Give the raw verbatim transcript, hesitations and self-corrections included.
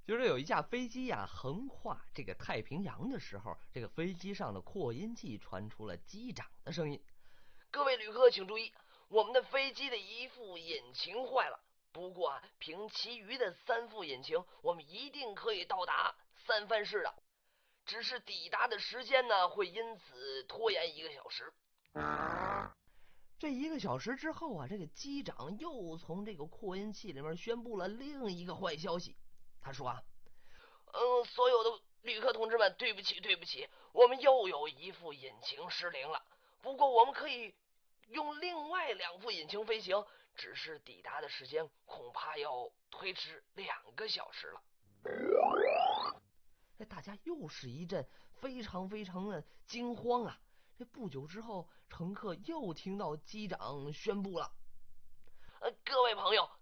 就是有一架飞机呀、横跨这个太平洋的时候，这个飞机上的扩音器传出了机长的声音： 各位旅客请注意，我们的飞机的一副引擎坏了，不过啊，凭其余的三副引擎，我们一定可以到达三藩市的。只是抵达的时间呢，会因此拖延一个小时。 这一个小时之后啊，这个机长又从这个扩音器里面宣布了另一个坏消息。他说啊， 嗯，所有的旅客同志们，对不起，对不起，我们又有一副引擎失灵了。不过我们可以用另外两副引擎飞行，只是抵达的时间恐怕要推迟两个小时了。 这大家又是一阵非常非常的惊慌啊！这不久之后，乘客又听到机长宣布了： 呃，各位朋友，